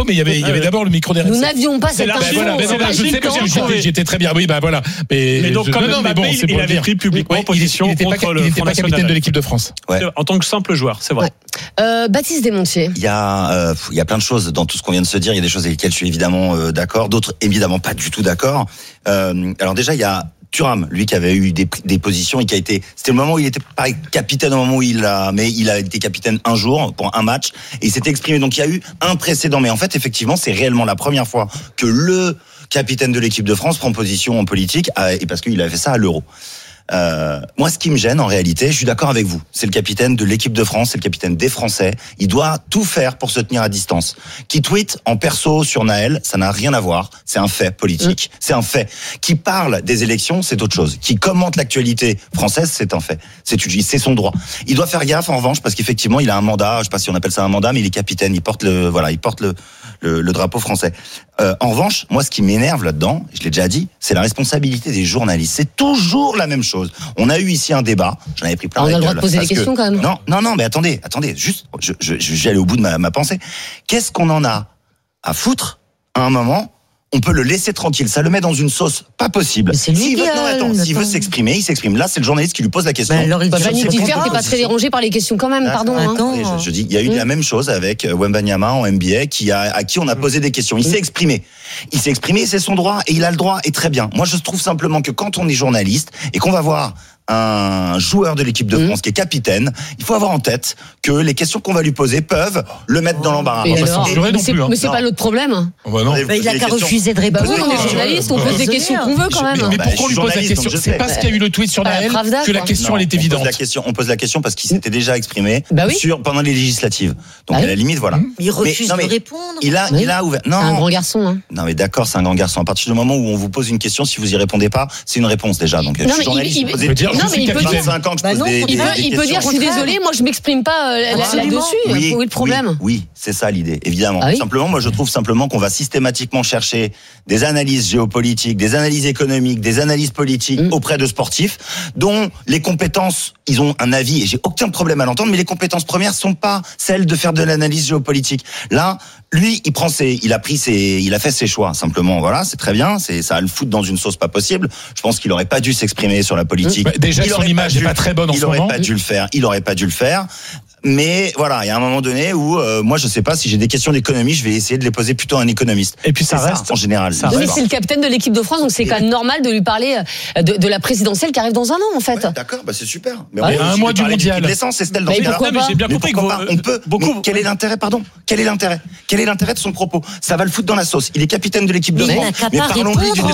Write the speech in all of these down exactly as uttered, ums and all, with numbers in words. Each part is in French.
mais il y avait, il y avait d'abord le micro derrière. Nous n'avions pas cette info. info. Je sais que j'étais, j'étais très bien. Oui, bah voilà. Mais, mais donc, je, comme non, Mbappé, mais bon, il, il avait pris publiquement ouais, position il était contre pas, le Il n'était pas capitaine de l'équipe de France. Ouais. En tant que simple joueur, c'est vrai. Ouais. Euh, Baptiste Desmontiers. Il y a, euh, il y a plein de choses dans tout ce qu'on vient de se dire. Il y a des choses avec lesquelles je suis évidemment euh, d'accord, d'autres évidemment pas du tout d'accord. Euh, alors déjà, il y a Thuram, lui qui avait eu des, des positions et qui a été, c'était le moment où il était pareil capitaine au moment où il a, mais il a été capitaine un jour pour un match et il s'était exprimé. Donc il y a eu un précédent, mais en fait effectivement c'est réellement la première fois que le capitaine de l'équipe de France prend position en politique et parce qu'il avait fait ça à l'Euro. Euh, moi, ce qui me gêne en réalité, je suis d'accord avec vous. C'est le capitaine de l'équipe de France, c'est le capitaine des Français. Il doit tout faire pour se tenir à distance. Qui tweet en perso sur Naël, ça n'a rien à voir. C'est un fait politique, mmh. c'est un fait. Qui parle des élections, c'est autre chose. Qui commente l'actualité française, c'est un fait. C'est, c'est son droit. Il doit faire gaffe en revanche parce qu'effectivement, il a un mandat. Je sais pas si on appelle ça un mandat, mais il est capitaine. Il porte le, voilà, il porte le, le, le drapeau français. Euh, en revanche, moi, ce qui m'énerve là-dedans, je l'ai déjà dit, c'est la responsabilité des journalistes. C'est toujours la même chose. On a eu ici un débat. J'en avais pris plein. On a le droit de poser des questions que, quand même. Non, non, non, mais attendez, attendez. Juste, je, je, je vais aller au bout de ma, ma pensée. Qu'est-ce qu'on en a à foutre à un moment? On peut le laisser tranquille. Ça le met dans une sauce pas possible. C'est lui s'il qui veut, non, attends, attends. s'il veut s'exprimer, il s'exprime. Là, c'est le journaliste qui lui pose la question. Bah, alors, il bah, Vanity Fair, t'es pas très dérangé par les questions quand même, pardon. Hein. Je, je dis, il y a eu mmh. la même chose avec Wembanyama en N B A, qui a, à qui on a posé des questions. Il mmh. s'est exprimé. Il s'est exprimé, c'est son droit, et il a le droit, et très bien. Moi, je trouve simplement que quand on est journaliste, et qu'on va voir un joueur de l'équipe de France mmh. qui est capitaine, il faut avoir en tête que les questions qu'on va lui poser peuvent le mettre dans l'embarras. Et alors, et, mais, c'est, plus, hein. mais c'est non. pas l'autre problème. Oh bah non. Bah, il a qu'à refuser de répondre. Bah, on est journaliste, on pose des questions qu'on veut quand même. Mais, mais bah, pourquoi on lui pose la question? C'est parce qu'il y a eu le tweet sur Naël que la question elle est évidente. On pose la question, on pose la question parce qu'il s'était déjà exprimé bah oui. sur pendant les législatives. Donc bah à la limite, voilà. Mais il refuse de répondre. Il a, il a ouvert. Non. C'est un grand garçon. Hein. Non mais d'accord, c'est un grand garçon. À partir du moment où on vous pose une question, si vous y répondez pas, c'est une réponse déjà. Donc je suis journaliste. Il peut dire, non mais il peut dire. Ans que je pose des, il, des, peut, des il peut dire je suis désolé, moi je m'exprime pas euh, là-dessus. Oui, où est le problème? Oui, oui, c'est ça l'idée, évidemment. Ah oui simplement, moi je trouve simplement qu'on va systématiquement chercher des analyses géopolitiques, des analyses économiques, des analyses politiques mmh. auprès de sportifs dont les compétences, ils ont un avis et j'ai aucun problème à l'entendre, mais les compétences premières sont pas celles de faire de l'analyse géopolitique. Là, lui, il prend ses, il a pris ses, il a fait ses choix. Simplement, voilà, c'est très bien, c'est ça a le foot dans une sauce pas possible. Je pense qu'il aurait pas dû s'exprimer sur la politique. Bah, déjà, son image n'est pas très bonne en ce moment. Il aurait pas dû le faire. Il aurait pas dû le faire. Mais voilà, il y a un moment donné où euh, moi je sais pas si j'ai des questions d'économie, je vais essayer de les poser plutôt à un économiste. Et puis ça c'est reste ça, en général. Ça oui, mais c'est le capitaine de l'équipe de France, donc c'est quand même normal de lui parler de, de la présidentielle qui arrive dans un an en fait. Ouais, d'accord, bah c'est super. Mais ouais, un mois du mondial. L'essence, c'est Estelle dans mais pourquoi pas? J'ai bien compris que vous, on peut. Beaucoup. Mais quel est l'intérêt, pardon? Quel est l'intérêt? Quel est l'intérêt de son propos? Ça va le foutre dans la sauce. Il est capitaine de l'équipe de mais France. Mais parlons-lui d'une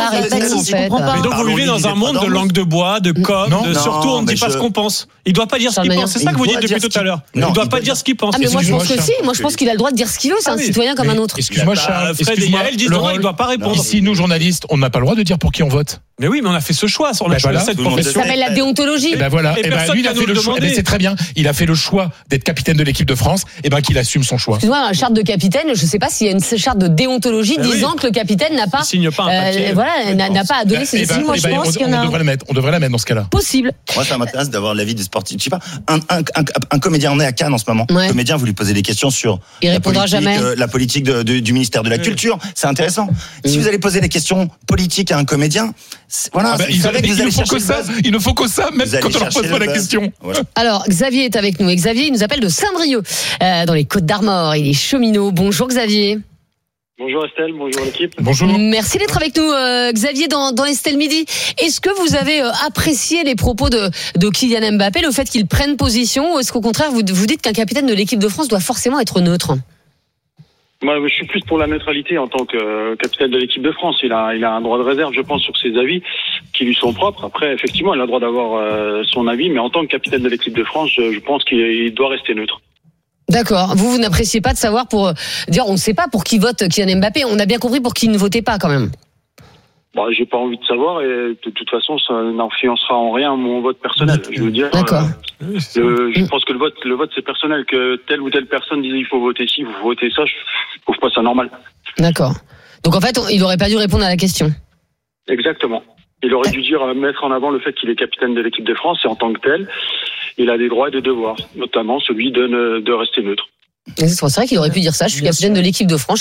Mais donc vous vivez dans un monde de langue de bois, de com, de surtout on ne dit pas ce qu'on pense. Il doit pas dire ce qu'il pense. C'est ça que vous dites depuis tout à l'heure. Il doit pas dire ce qu'il pense. Ah mais moi je pense que si, moi je pense qu'il a le droit de dire ce qu'il veut, c'est un citoyen comme un autre. Excuse-moi Charles, Fred et Yael disent non, il doit pas répondre. Ici nous journalistes, on n'a pas le droit de dire pour qui on vote. Mais oui, mais on a fait ce choix sur le choix de cette profession. Ça s'appelle la déontologie. Et ben voilà, et ben lui il a fait le choix, c'est très bien. Il a fait le choix d'être capitaine de l'équipe de France, et ben qu'il assume son choix. Excuse-moi, une charte de capitaine, je sais pas s'il y a une charte de déontologie disant que le capitaine n'a pas signe pas un papier. Voilà, n'a pas à donner ses décisions. Moi je pense qu'il y en a. On devrait la mettre, on devrait la mettre dans ce cas-là. Possible. Moi ça m'intéresse d'avoir l'avis des sportifs. Je sais pas, un un un comédien, on est à Cannes en ce moment. Un comédien, vous lui posez des questions sur il répondra jamais. La politique du ministère de la Culture, c'est intéressant. Si vous allez poser des questions politiques à un comédien, voilà. Ils, ils, ils ne font que ça, il ne faut que ça, même quand on leur pose pas la question. Voilà. Alors, Xavier est avec nous. Et Xavier, il nous appelle de Saint-Brieuc, euh, dans les Côtes-d'Armor. Il est cheminot. Bonjour Xavier. Bonjour Estelle, bonjour l'équipe. Bonjour. Merci d'être avec nous, euh, Xavier, dans, dans Estelle Midi. Est-ce que vous avez euh, apprécié les propos de, de Kylian Mbappé, le fait qu'il prenne position, ou est-ce qu'au contraire, vous, vous dites qu'un capitaine de l'équipe de France doit forcément être neutre ? Moi, je suis plus pour la neutralité en tant que euh, capitaine de l'équipe de France. Il a, il a un droit de réserve, je pense, sur ses avis qui lui sont propres. Après, effectivement, il a le droit d'avoir euh, son avis, mais en tant que capitaine de l'équipe de France, je, je pense qu'il doit rester neutre. D'accord. Vous, vous n'appréciez pas de savoir pour dire, on ne sait pas pour qui vote Kylian Mbappé. On a bien compris pour qui ne votait pas quand même. Bon, j'ai pas envie de savoir et de toute façon, ça n'influencera en rien mon vote personnel. Je veux dire. D'accord. Euh, le, je pense que le vote, le vote, c'est personnel. Que telle ou telle personne dise il faut voter ci, il faut voter ça. Je trouve pas ça normal. D'accord. Donc en fait, il aurait pas dû répondre à la question. Exactement. Il aurait dû dire mettre en avant le fait qu'il est capitaine de l'équipe de France et en tant que tel, il a des droits et des devoirs, notamment celui de, de rester neutre. C'est vrai qu'il aurait pu dire ça. Je suis capitaine de l'équipe de France.